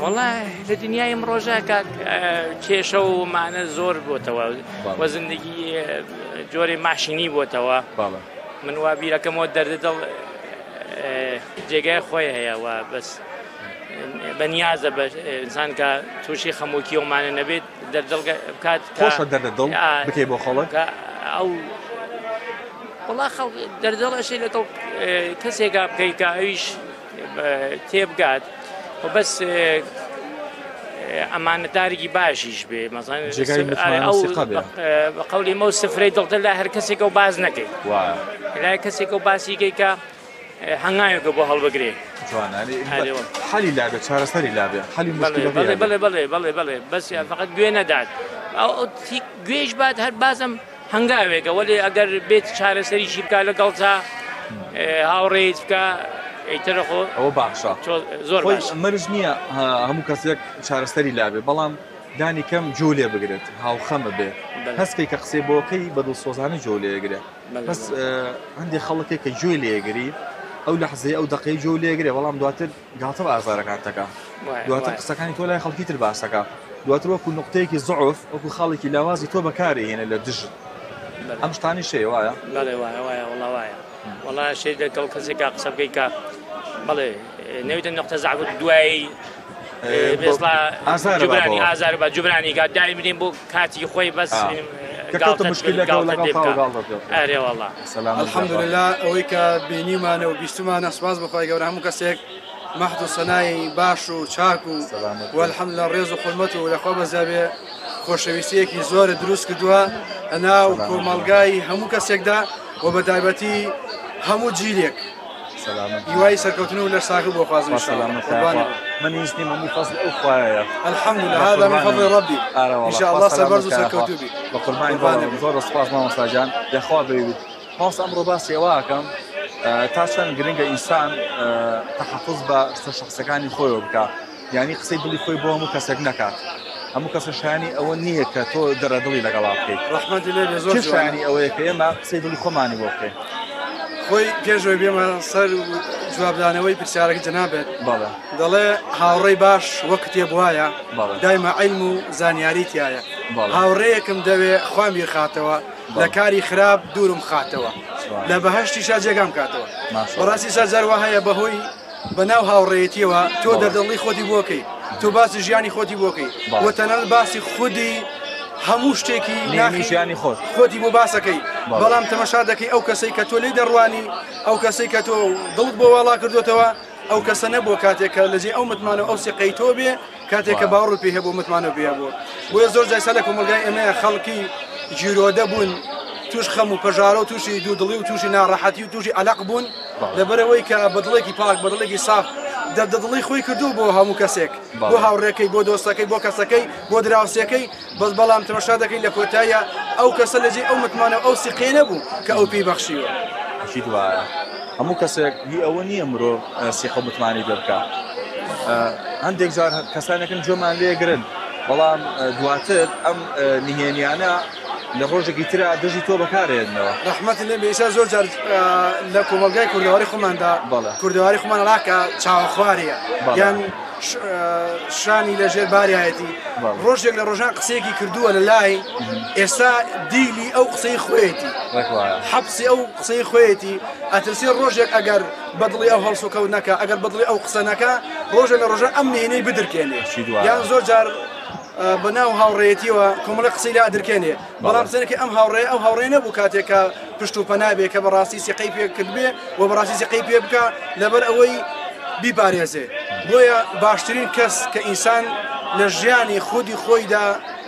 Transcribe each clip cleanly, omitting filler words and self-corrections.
والله لە دنیای ئەمڕۆژە کاک کێشە و مانە زۆر بۆتەوە وە زندگی جۆرێ ماشینی بۆتەوە من وا بیرەکەمەوە دەردەدڵ جێگای خۆی هەیە و بەس بەنیازە بە ئینسان کە تووشی خەمۆکیەوەمانە نەبێت دەردڵ بکات خۆشە دەردەدڵ بکەی بۆ خەڵک ئەو وڵا دەردەڵەشی لە تۆ کەسێکا بکەی کە ئەویش تێبگات و بەس ئەمانەدارێکی باشیش بێ بە قەولی مە و سفرەی دڵتە لە هەر کەسێکە و باز نەکەی لای کەسێکە و باسیکەی کە هەنگاوێکە بۆ هەڵبگرێ حەلی لابێ چارەسەری لابێ حەلی بەڵێ بەس فقط گوێ نەدات گوێش بات هەر بازم هەنگاوێکە وەێ ئەگەر بێت چارەسەریشی بکە لەگەڵتا هاوڕێیت بکە ئەیترەخۆ ئەوە باشە زۆر مەرج نییە هەموو کەسێک چارەسەری لابێ بەڵام دانی کەم جۆ لێ بگرێت هاوخەمە بێ هەستکەی کە قسەی بۆکەی بەدڵسۆزانە جۆ لێگرێ بەس هەندێک خەڵکێک کە گوێ لێگری ئەو لە حزەی ئەو دقەی جۆ لێگرێ بەڵام دواتر گاتە ئازارەکانتەکە دواتر قسەکانی تۆ لای خەڵکی تر باسەکە دواتر وەکو نقطەیەکی زعف وەکو خاڵێکی لاوازی تۆ بەکارێ هێنە لە دژت ئەم شتانی شێ وایە بەڵێ وایە وڵا وایە وڵا شەی دەکەڵ کەسێکا قسە بکەی کە بەڵێ نەویتە نقطە زعفت دوایی جبرانی ئازار بە جبرانی گات دای بدەین بۆ کاتی خۆی بەس الحەمدولله ئەوەی کە بینیمانە و بیستمانە سوپاس بەخوای گەورە هەموو کەسێک مەحد و سەنای باش و چاک و والحەمدولله ڕێز و خورمەت و لەخوا بەزابێ خۆشەویستیەکی زۆرە دروست کردووە ئەناو کۆمەڵگای هەموو کەسێکدا و بە تایبەتی هەموو جیلێک هیوای سەرکەوتن و لە ساکە بۆ خوازم من هیچنی هەمووی فەزل ئەو خوایە الحەمدولله هذا من فضل ربي ان شاء الله سەربەرز و سەرکەوتوو بی بە قوربانی زۆر سوپاس مامۆستاجان دەخوا بێویت پاس ئەمڕۆ باسی ئەوەکەم تا چەند گرنگە ئینسان تەحەفوظ بە شەخسەکانی خۆیەوە بکات یعنی قسەی دڵی خۆی بۆ هەموو کەسێک نەکات هەموو کەسە شایانی ئەوە نییە کە تۆ دەرەدڵی لەگەڵا بکەیت ڕەحمەتی لێ زۆر شایانی ئەوەیە کە ئێمە قسەی دڵی خۆمانی بۆ بکەین خۆی پێشەوەی بێمە سەر جوابدانەوەی پرسیارەکە جەنابێت دەڵێ هاوڕێی باش وەک کتێب وایە دایمە عیلم و زانیاری تایە هاوڕێیەکم دەوێ خوام بیر خاتەوە لە کاری خراپ دوورم خاتەوە لە بەهەشتیشا جێگام کاتەوە بەڕاستی سەرجەروا هەیە بەهۆی بەناو هاوڕێیەتیەوە تۆ دەردڵی خۆتی بۆکەی تۆ باسی ژیانی خۆتی بۆکەی وە تەنەڵ باسی خودی هەموو شتێکی ناخیژیانی خۆتی بۆ باسەکەی بەڵام تەمەشا دەکەی ئەو کەسەی کە تۆ لی دەڕوانی ئەو کەسەی کە تۆ دڵت بۆ واڵا کردوتەوە ئەو کەسە نەبووە کاتێکە لەجێ ئەو متمانە ئەو سیقەی تۆ بێ کاتێک کە باوڕت پێ هەبوو متمانە پێ بوو بۆیە زۆر جای سەر لە کۆمەلگای ئێمەیە خەڵکی جیرۆدە بوون توش خەم و پەژارە و تووشی دوودڵی و تووشی ناڕەحەتی و تووشی عەلەق بوون لەبەرەوەی کە بەدڵێکی پاک بەدڵێکی ساف دەردەدڵی خۆی کردو بۆ هەموو کەسێک بۆ هاوڕێکەی بۆ دۆستەکەی بۆ کەسەکەی بۆ دراوسەکەی بەس بەڵام تەماشا دەکەی لە کۆتایە ئەو کەسە لەجێ ئەو متمانە ئەو سیقەی نەبوو کە ئەو پێی بەخشیوە چیت وایە هەموو کەسێک هی ئەوە نییە مرۆڤ سیقە و متمانی پێ بکات هەندێک جار کەسانێکن جۆمان لێگرن بەڵام دواتر ئەم نهێنیانە لە ڕۆژێکی ترە دژی تۆ بەکارێنەوە ڕەحمەتی لێ بێ زۆر جار لە کۆمەلگای کوردەواری خۆماندا کوردەواری خۆمان ڕاکە چاوەخواریە یان شانی لەژێر باریایەتی ڕۆژێک لە ڕۆژان قسەیەکی کردووە لە لای ئێستا دیلی ئەو قسەی خۆیەتی حەبسی ئەو قسەی خۆیەتی ئەترسی ڕۆژێک ئەگەر بەدڵی ئەو هەڵسوکەوت نەکە ئەگەر بەدڵی ئەو قسە نەکە ڕۆژێک لە ڕۆژان ئەم نهێنەی بدرکێنێ یان زۆر جار بەناو هاوڕێیەتیەوە کۆمەڵە قسەی لا ئەدرکێنێ بەڵام سەرەکی ئەم هاوڕێ ئەو هاوڕێ نەبوو کاتێکە پشت و پەنابێ کە بەڕاستی سیقەی پێ کرد بێ و بەڕاستی سیقەی پێ بکە لەبەر ئەوەی بیپارێزێ بۆیە باشترین کەس کە ئینسان لە ژیانی خودی خۆیدا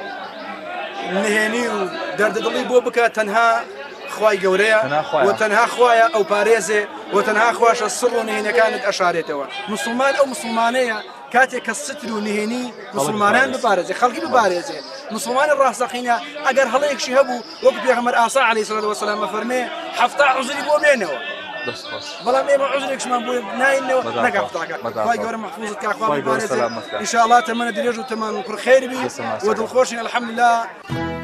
نهێنی و دەردەدڵی بۆ بکە تەنها خوای گەورەیە و تەنها خوایە ئەو پارێزێ و تەنها خواشە سڕ و نهێنەکانت ئەشارێتەوە مسلمان ئەو مسلمانەیە کاتێک کە ستر و نهێنی مسلمانان بپارێزێ خەڵکی بپارێزێ مسلمانی ڕاستەقینە ئەگەر هەڵەیەکشی هەبوو وەکو پێغەمبەر ئاسا عەلەیهی سەلاتو وەسەلام ئەفەرمێ هەفتا عوزری بۆ بێنەوە بەڵام ئێمە عوزرێکشمان بۆ ناینەوە نەکا هەفتاکە خوای گەورە مەحفوظت کا خوا بپارێزێ ئینشاءالله تەمەنە درێژ و تەمەن پڕ خەیر بی و دڵخۆشین الحەمدولله